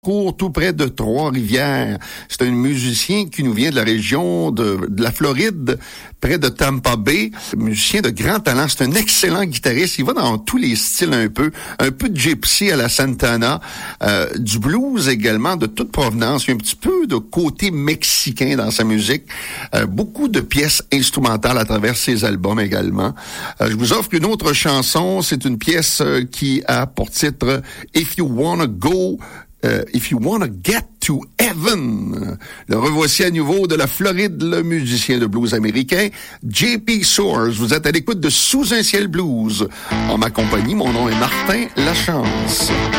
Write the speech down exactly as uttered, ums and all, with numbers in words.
court tout près de Trois-Rivières. C'est un musicien qui nous vient de la région de, de la Floride, près de Tampa Bay. Musicien de grand talent, c'est un excellent guitariste. Il va dans tous les styles un peu, un peu de gypsy à la Santana, euh, du blues également, de toute provenance. Il y a un petit peu de côté mexicain dans sa musique. Euh, beaucoup de pièces instrumentales à travers ses albums également. Euh, je vous offre une autre chanson. C'est une pièce euh, qui a pour titre If You Wanna Go Uh, If You Wanna Get to Heaven. Le revoici à nouveau de la Floride, le musicien de blues américain, J P Soars. Vous êtes à l'écoute de Sous un ciel blues. En ma compagnie, mon nom est Martin Lachance.